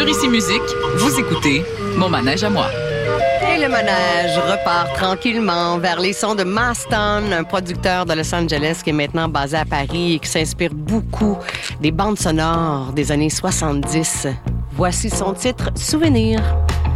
Sur Ici Musique, vous écoutez Mon manège à moi. Et le manège repart tranquillement vers les sons de Maston, un producteur de Los Angeles qui est maintenant basé à Paris et qui s'inspire beaucoup des bandes sonores des années 70. Voici son titre « Souvenir ».